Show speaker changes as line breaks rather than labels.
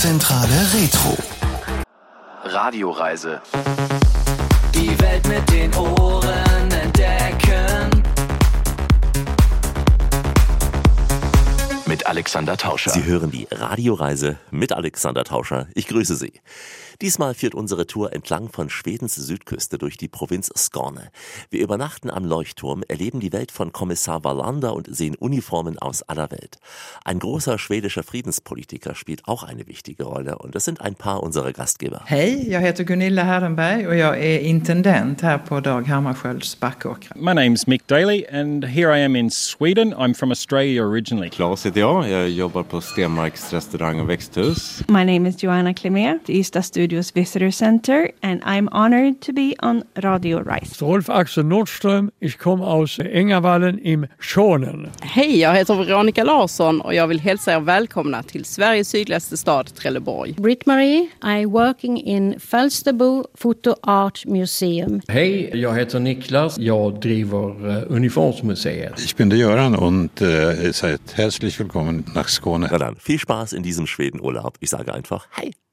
Zentrale Retro.
Radioreise.
Die Welt mit den Ohren entdecken.
Mit Alexander Tauscher.
Sie hören die Radioreise mit Alexander Tauscher. Ich grüße Sie. Diesmal führt unsere Tour entlang von Schwedens Südküste durch die Provinz Skåne. Wir übernachten am Leuchtturm, erleben die Welt von Kommissar Wallander und sehen Uniformen aus aller Welt. Ein großer schwedischer Friedenspolitiker spielt auch eine wichtige Rolle und das sind ein paar unserer Gastgeber.
Hej, jag heter Gunilla Herrenberg och jag är intendent här på Dag Hammarskjölds Backåkra.
My name's Mick Daly and here I am in Sweden. I'm from Australia originally.
Claes heter jag jobbar på Stenmarks restaurang och växthus.
My name is Joanna Klimér, Ystad Studios Visitor Center, and I'm honored to be on Radio Reise.
Rolf Axel Nordström, ich komme aus Ängavallen im Skåne.
Hej, jag heter Veronica Larsson och jag vill hälsa er välkomna till Sveriges sydligaste stad, Trelleborg.
Britt-Marie, I'm working in Falsterbo Photo Art Museum.
Hej, jag heter Niklas. Jag driver Uniformsmuseet.
Ich bin der Göran und seid herzlich willkommen nach Skåne.
Na dann, viel Spaß in diesem Schwedenurlaub. Ich sage einfach, hey!